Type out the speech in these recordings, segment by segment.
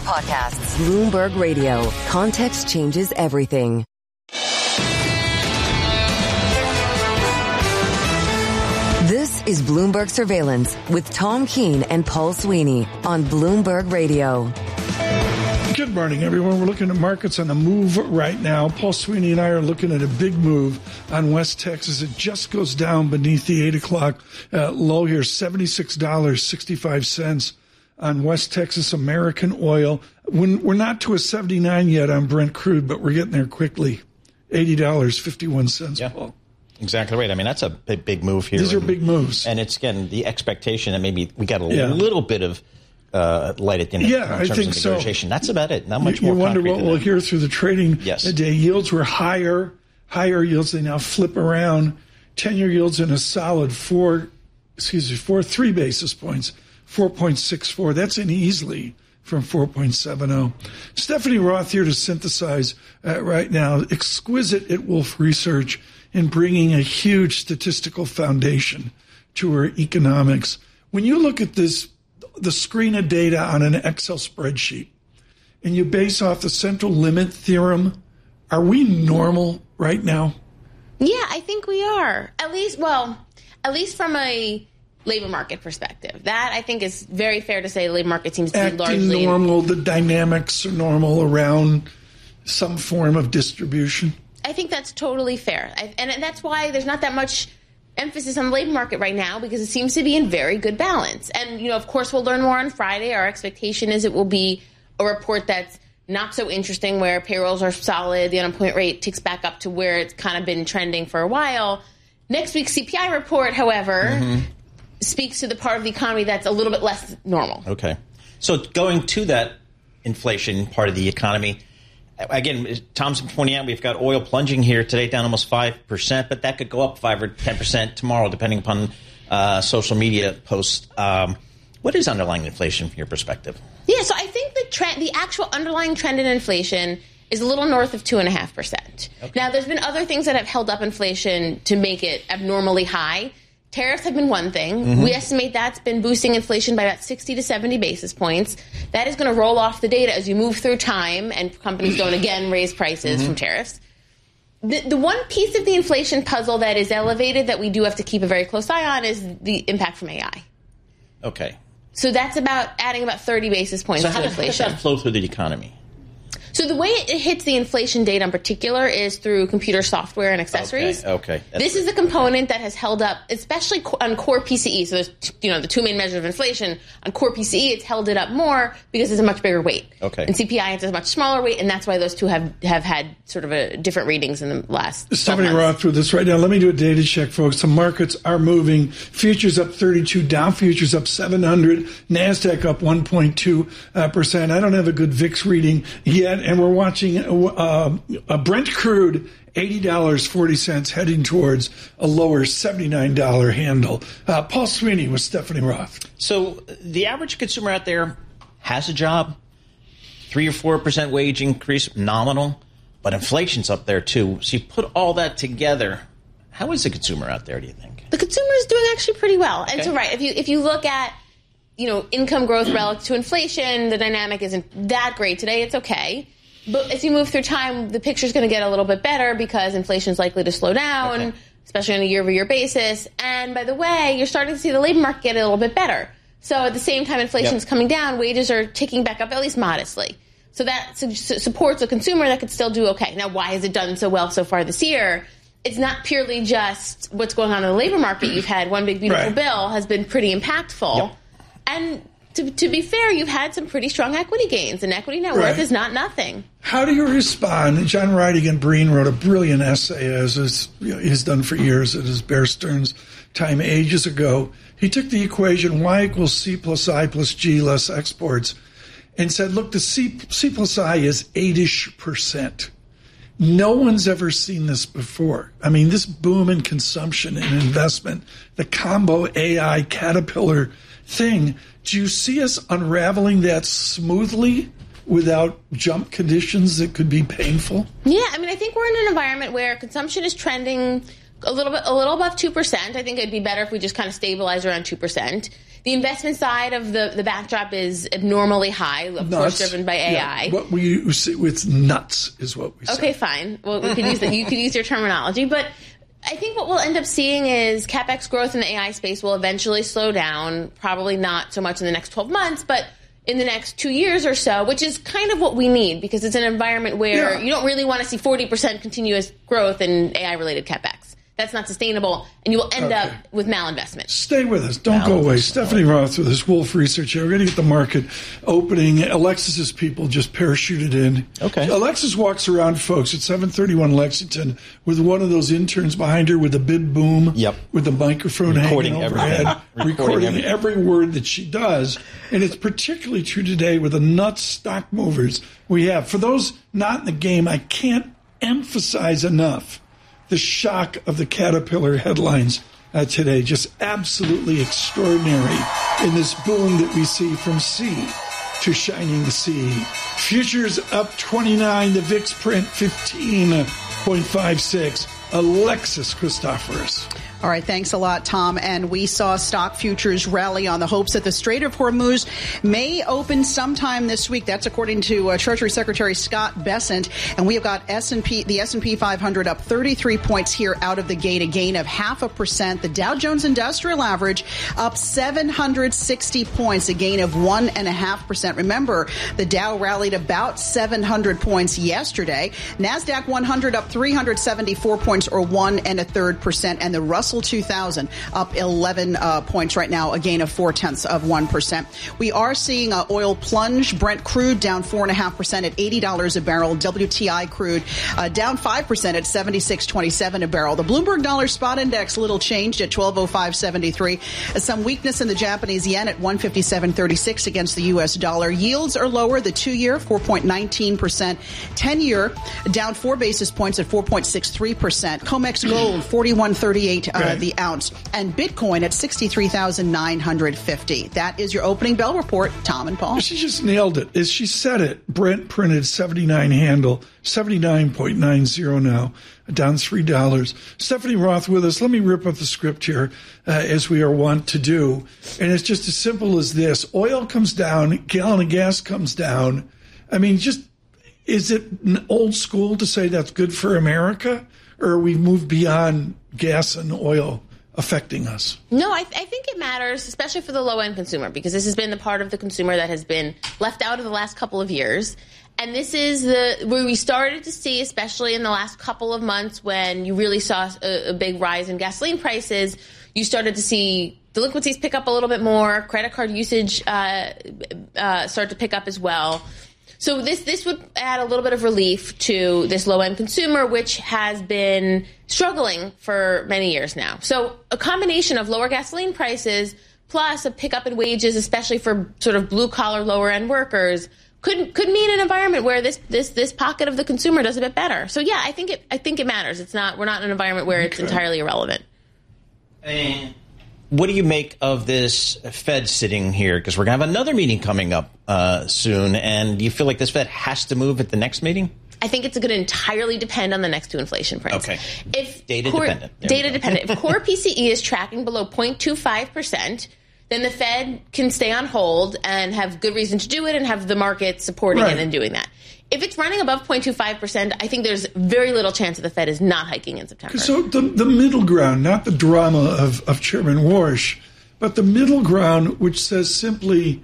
podcasts. Bloomberg Radio. Context changes everything. This is Bloomberg Surveillance with Tom Keene and Paul Sweeney on Bloomberg Radio. Good morning, everyone. We're looking at markets on the move right now. Paul Sweeney and I are looking at a big move on West Texas. It just goes down beneath the 8 o'clock low here, $76.65 on West Texas American oil. We're not to a 79 yet on Brent crude, but we're getting there quickly. $80.51. Yeah. Paul. Exactly right. I mean, that's a big move here. These are big moves. And it's, again, the expectation that maybe we got a little bit of light at the end in terms of negotiation. So. That's about it. Not much more. You wonder what we'll hear through the trading day. Yields were higher yields. They now flip around. 10-year yields in a solid 3 basis points, 4.64. That's in easily from 4.70. Stephanie Roth here to synthesize right now. Exquisite at Wolf Research in bringing a huge statistical foundation to her economics. When you look at this, the screen of data on an Excel spreadsheet, and you base off the central limit theorem, are we normal right now? Yeah, I think we are. At least from a labor market perspective. That, I think, is very fair to say. The labor market seems to be largely normal. The dynamics are normal around some form of distribution. I think that's totally fair. And that's why there's not that much emphasis on the labor market right now, because it seems to be in very good balance. And, of course, we'll learn more on Friday. Our expectation is it will be a report that's not so interesting, where payrolls are solid, the unemployment rate ticks back up to where it's kind of been trending for a while. Next week's CPI report, however, speaks to the part of the economy that's a little bit less normal. Okay. So going to that inflation part of the economy, again, Tom's pointing out we've got oil plunging here today, down almost 5%, but that could go up 5 or 10% tomorrow, depending upon social media posts. What is underlying inflation from your perspective? Yeah, so I think the actual underlying trend in inflation is a little north of 2.5%. Okay. Now, there's been other things that have held up inflation to make it abnormally high. Tariffs have been one thing. We estimate that's been boosting inflation by about 60 to 70 basis points. That is going to roll off the data as you move through time and companies don't again raise prices from tariffs. The one piece of the inflation puzzle that is elevated that we do have to keep a very close eye on is the impact from AI. Okay. So that's adding about 30 basis points to inflation. How does that flow through the economy? So the way it hits the inflation data in particular is through computer software and accessories. Okay. This is a component that has held up, especially on core PCE. So there's, the two main measures of inflation. On core PCE, it's held it up more because it's a much bigger weight. Okay. And CPI, it's a much smaller weight, and that's why those two have had sort of different readings in the last 12 Stephanie months. Roth through this right now. Let me do a data check, folks. The markets are moving. Futures up 32, Dow futures up 700, NASDAQ up 1.2%. I don't have a good VIX reading yet, and we're watching a Brent crude, $80.40, heading towards a lower $79 handle. Paul Sweeney with Stephanie Roth. So the average consumer out there has a job, 3 or 4% wage increase, nominal, but inflation's up there too. So you put all that together, how is the consumer out there, do you think? The consumer is doing actually pretty well. Okay. And so, right, if you look at income growth relative to inflation, the dynamic isn't that great today. It's okay. But as you move through time, the picture's going to get a little bit better because inflation's likely to slow down, especially on a year-over-year basis. And by the way, you're starting to see the labor market get a little bit better. So at the same time inflation's coming down, wages are ticking back up, at least modestly. So that supports a consumer that could still do okay. Now, why has it done so well so far this year? It's not purely just what's going on in the labor market. You've had One Big Beautiful Bill has been pretty impactful. And to be fair, you've had some pretty strong equity gains, and equity net worth is not nothing. How do you respond? John Reidigan Breen wrote a brilliant essay, as he's done for years at his Bear Stearns time ages ago. He took the equation Y equals C plus I plus G less exports and said, look, the C plus I is 8-ish%. No one's ever seen this before. I mean, this boom in consumption and investment, the combo AI caterpillar thing, do you see us unraveling that smoothly without jump conditions that could be painful? Yeah, I mean, I think we're in an environment where consumption is trending a little above 2%. I think it'd be better if we just kind of stabilize around 2%. The investment side of the backdrop is abnormally high, of course, driven by AI. Yeah, what we say, it's nuts is what we say. Okay, fine. Well, we could use that. You could use your terminology, but I think what we'll end up seeing is CapEx growth in the AI space will eventually slow down, probably not so much in the next 12 months, but in the next 2 years or so, which is kind of what we need because it's an environment where you don't really want to see 40% continuous growth in AI-related CapEx. That's not sustainable, and you will end up with malinvestment. Stay with us. Don't go away. Stephanie Roth with us, Wolf Research. We're going to get the market opening. Alexis's people just parachuted in. Okay. Alexis walks around, folks, at 731 Lexington with one of those interns behind her with a big boom, with the microphone hanging overhead, recording every word that she does. And it's particularly true today with the nuts stock movers we have. For those not in the game, I can't emphasize enough the shock of the Caterpillar headlines today. Just absolutely extraordinary in this boom that we see from sea to shining sea. Futures up 29, the VIX print 15.56. Alexis Christoforous. All right, thanks a lot, Tom. And we saw stock futures rally on the hopes that the Strait of Hormuz may open sometime this week. That's according to Treasury Secretary Scott Bessent. And we have got the S&P 500 up 33 points here out of the gate, a gain of 0.5%. The Dow Jones Industrial Average up 760 points, a gain of 1.5%. Remember, the Dow rallied about 700 points yesterday. NASDAQ 100 up 374 points, or 1.33%. And the Russell 2000 up 11 points right now, a gain of 0.4%. We are seeing oil plunge. Brent crude down 4.5% at $80 a barrel. WTI crude down 5% at $76.27 a barrel. The Bloomberg Dollar Spot Index little changed at 1205.73. Some weakness in the Japanese yen at 157.36 against the U.S. dollar. Yields are lower. The 2-year 4.19%. 10-year down 4 basis points at 4.63%. COMEX gold 41.38 the ounce, and Bitcoin at 63,950. That is your opening bell report, Tom and Paul. She just nailed it. As she said it, Brent printed 79 handle, 79.90 now, down $3. Stephanie Roth with us. Let me rip up the script here, as we are wont to do. And it's just as simple as this. Oil comes down, gallon of gas comes down. I mean, just, is it old school to say that's good for America? Or are we moved beyond gas and oil affecting us? No, I think it matters, especially for the low-end consumer, because this has been the part of the consumer that has been left out of the last couple of years. And this is where we started to see, especially in the last couple of months when you really saw a big rise in gasoline prices, you started to see delinquencies pick up a little bit more, credit card usage start to pick up as well. So this would add a little bit of relief to this low-end consumer, which has been struggling for many years now. So a combination of lower gasoline prices plus a pickup in wages, especially for sort of blue-collar, lower-end workers, could mean an environment where this pocket of the consumer does a bit better. So yeah, I think it matters. We're not in an environment where it's entirely irrelevant. And what do you make of this Fed sitting here? Because we're going to have another meeting coming up soon. And do you feel like this Fed has to move at the next meeting? I think it's going to entirely depend on the next two inflation prints. Okay. If data dependent. If core PCE is tracking below 0.25%, then the Fed can stay on hold and have good reason to do it and have the market supporting it and doing that. If it's running above 0.25%, I think there's very little chance that the Fed is not hiking in September. So the middle ground, not the drama of Chairman Warsh, but the middle ground, which says simply,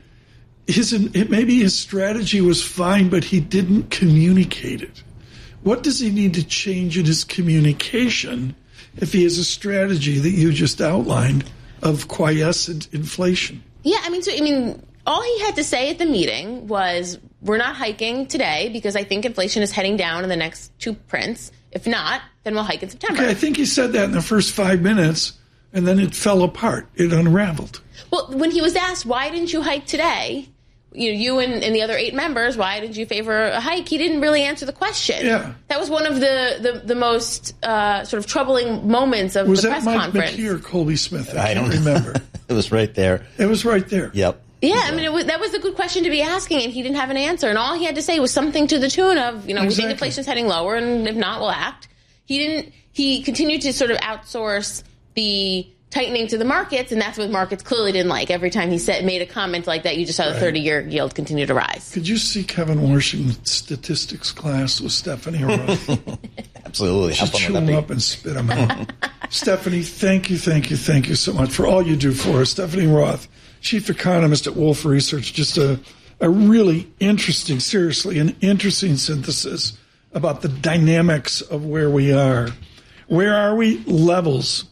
maybe his strategy was fine, but he didn't communicate it. What does he need to change in his communication if he has a strategy that you just outlined of quiescent inflation? Yeah, I mean, all he had to say at the meeting was, we're not hiking today because I think inflation is heading down in the next two prints. If not, then we'll hike in September. Okay, I think he said that in the first 5 minutes, and then it fell apart. It unraveled. Well, when he was asked, why didn't you hike today? You and the other 8 members, why did you favor a hike? He didn't really answer the question. Yeah. That was one of the most sort of troubling moments of the press conference. Was that Mike McKee or Colby Smith? I don't remember. It was right there. It was right there. Yep. Yeah, I mean, that was a good question to be asking, and he didn't have an answer. And all he had to say was something to the tune of, we think inflation's heading lower, and if not, we'll act. He continued to sort of outsource the tightening to the markets, and that's what markets clearly didn't like. Every time he made a comment like that, you just saw the 30-year yield continue to rise. Could you see Kevin Washington's statistics class with Stephanie Roth? Absolutely. She'd chew them up and spit them out. Stephanie, thank you so much for all you do for us. Stephanie Roth, chief economist at Wolfe Research, just a really interesting, seriously, an interesting synthesis about the dynamics of where we are. Where are we? Levels.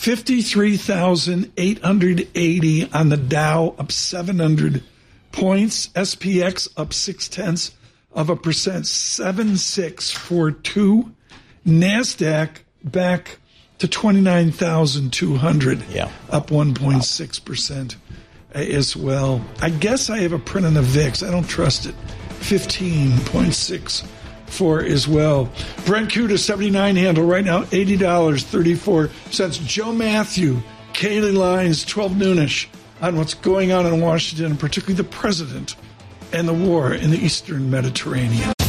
53,880 on the Dow, up 700 points. SPX up 0.6%, 7642. NASDAQ back to 29,200, up 1.6% as well. I guess I have a print on the VIX. I don't trust it. 15.64 as well. Brent Cuda, 79 handle right now, $80.34. Joe Matthew, Kaylee Lines, 12 noonish on what's going on in Washington, and particularly the president and the war in the Eastern Mediterranean.